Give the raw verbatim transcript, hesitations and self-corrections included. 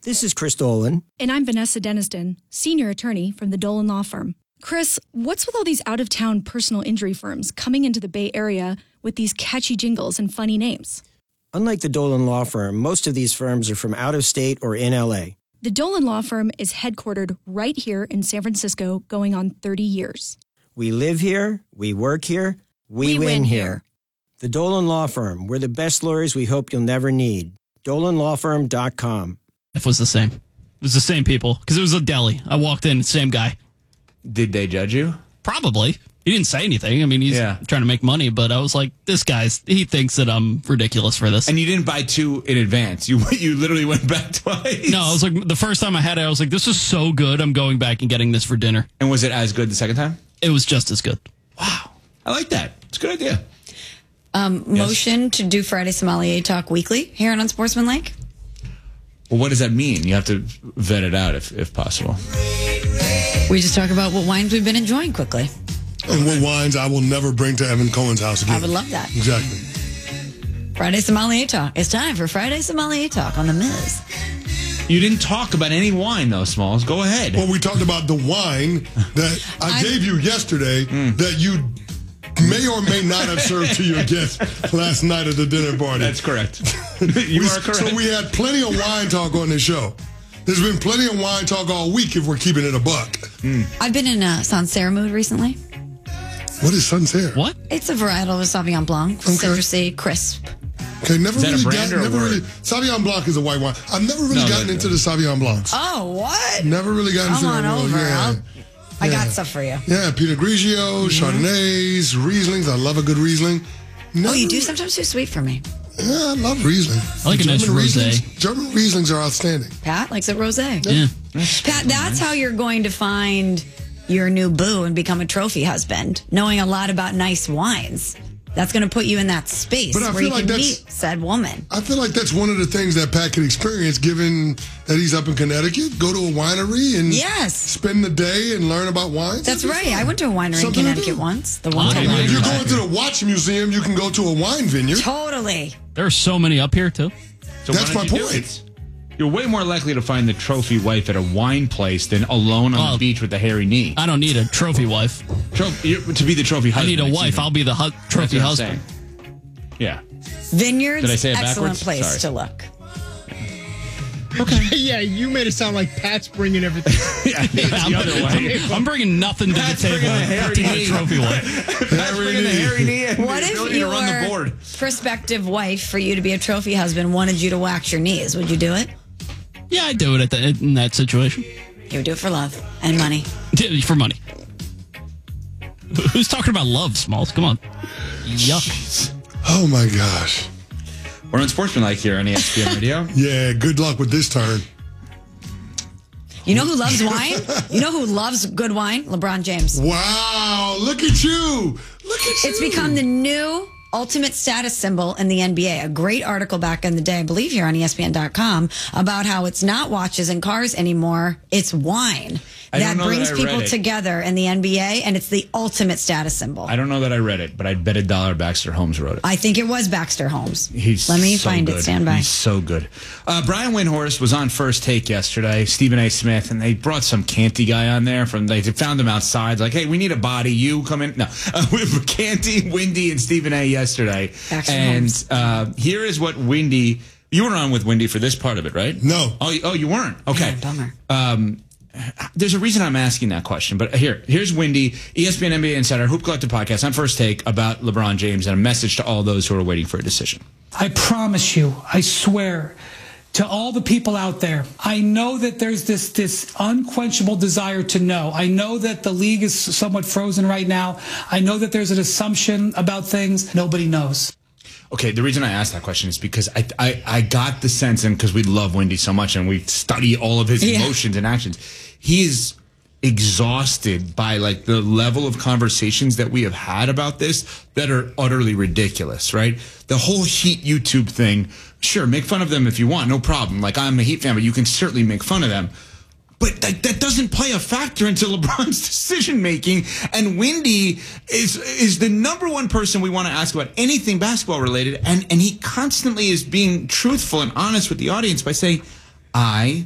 This is Chris Dolan. And I'm Vanessa Deniston, senior attorney from the Dolan Law Firm. Chris, what's with all these out-of-town personal injury firms coming into the Bay Area with these catchy jingles and funny names? Unlike the Dolan Law Firm, most of these firms are from out of state or in L A. The Dolan Law Firm is headquartered right here in San Francisco, going on thirty years. We live here, we work here, we, We win, win here. here. The Dolan Law Firm. We're the best lawyers we hope you'll never need. dolan law firm dot com. It was the same. It was the same people because it was a deli. I walked in, same guy. Did they judge you? Probably. He didn't say anything. I mean, he's Yeah. trying to make money, but I was like, this guy's, he thinks that I'm ridiculous for this. And you didn't buy two in advance. You you literally went back twice. No, I was like, the first time I had it, I was like, this is so good. I'm going back and getting this for dinner. And was it as good the second time? It was just as good. Wow. I like that. It's a good idea. Um, Yes. Motion to do Friday Sommelier Talk weekly here on Unsportsmanlike. Well, what does that mean? You have to vet it out if, if possible. We just talk about what wines we've been enjoying quickly. And what wines I will never bring to Evan Cohen's house again. I would love that. Exactly. Friday Sommelier Talk. It's time for Friday Sommelier Talk on The Miz. You didn't talk about any wine, though, Smalls. Go ahead. Well, we talked about the wine that I I'm- gave you yesterday that you may or may not have served to your guests last night at the dinner party. That's correct. you We- are correct. So we had plenty of wine talk on this show. There's been plenty of wine talk all week if we're keeping it a buck. I've been in a Sancerre mood recently. What is Sancerre? What? It's a varietal of Sauvignon Blanc, Okay. citrusy, crisp. Okay, never Is that a really brand got, or a never word? really. Sauvignon Blanc is a white wine. I've never really No, gotten that- into the Sauvignon Blancs. Oh, what? Never really gotten Come into on that world. over. Yeah. I'll- I got Yeah. stuff for you. Yeah, Pinot Grigio, Chardonnays, Rieslings. I love a good Riesling. Oh, you do Never- sometimes too sweet for me. Yeah, I love Riesling. I like a nice German rosé. Rieslings- German Rieslings are outstanding. Pat likes it rosé. Yeah. Pat, that's how you're going to find your new boo and become a trophy husband, knowing a lot about nice wines. That's going to put you in that space But I where feel you like can that's- meet said woman. I feel like that's one of the things that Pat can experience, given that he's up in Connecticut. Go to a winery and Yes. spend the day and learn about wines. That's That'd be right. fun. I went to a winery in Something to Connecticut do. once. The one Okay, to well, If you're wine. going to the watch museum, you can go to a wine vineyard. Totally. There are so many up here, too. So why That's don't my you do point. it? You're way more likely to find the trophy wife at a wine place than alone on Oh. the beach with the hairy knee. I don't need a trophy wife. Trophy, you're- to be the trophy I husband. need a excuse wife. me. I'll be the hu- That's trophy what I'm husband. saying. Yeah. Vineyards, Did I say it excellent backwards? place Sorry. to look. Yeah, you made it sound like Pat's bringing everything. Yeah, it's the other way. I'm bringing nothing to the Pat's table bringing the hairy to get a knee. trophy wife. That's bringing the hairy knee and What the if ability to your run the board. prospective wife, for you to be a trophy husband, wanted you to wax your knees? Would you do it? Yeah, I do it at the, in that situation. You would do it for love and money. For money. Who's talking about love, Smalls? Come on. Yuck. Oh my gosh. We're on Sportsmanlike here on E S P N Radio. Yeah, good luck with this turn. You know who loves wine? You know who loves good wine? LeBron James. Wow, look at you. Look at you. It's become the new ultimate status symbol in the N B A. A great article back in the day, I believe here on E S P N dot com, about how it's not watches and cars anymore, it's wine. I don't That know brings that I read people it. together in the N B A, and it's the ultimate status symbol. I don't know that I read it, but I'd bet a dollar Baxter Holmes wrote it. I think it was Baxter Holmes. He's Let me so find good. it. Stand by. He's so good. Uh, Brian Windhorst was on First Take yesterday. Stephen A. Smith, and they brought some Canty guy on there from. They found him outside. Like, hey, we need a body. You come in. No, uh, with Canty, Windy, and Stephen A. yesterday. Baxter and Holmes. uh, here is what Windy. You weren't on with Windy for this part of it, right? No. Oh, you- oh, you weren't. Okay. Yeah, bummer. Um, there's a reason I'm asking that question, but here, here's Windy, E S P N N B A Insider, Hoop Collective Podcast on First Take about LeBron James and a message to all those who are waiting for a decision. I promise you, I swear, to all the people out there, I know that there's this this unquenchable desire to know. I know that the league is somewhat frozen right now. I know that there's an assumption about things. Nobody knows. Okay, the reason I asked that question is because I I, I got the sense, and because we love Windy so much and we study all of his Yeah. emotions and actions, he is exhausted by like the level of conversations that we have had about this that are utterly ridiculous, right? The whole Heat YouTube thing, sure, make fun of them if you want, no problem. Like, I'm a Heat fan, but you can certainly make fun of them. But that, that doesn't play a factor into LeBron's decision making. And Windy is is the number one person we want to ask about anything basketball related. And and he constantly is being truthful and honest with the audience by saying, I